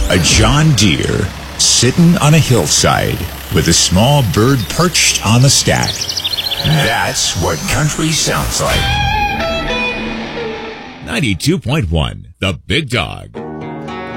A John Deere sitting on a hillside with a small bird perched on the stack. That's what country sounds like. 92.1, The Big Dog.